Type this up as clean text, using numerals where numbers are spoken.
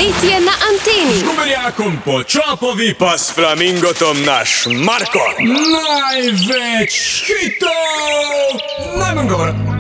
Poletje na anteni. Z goberjakom po Čopovi, pa s flamingotom naš Marko. Največ hitov, najmanj govora.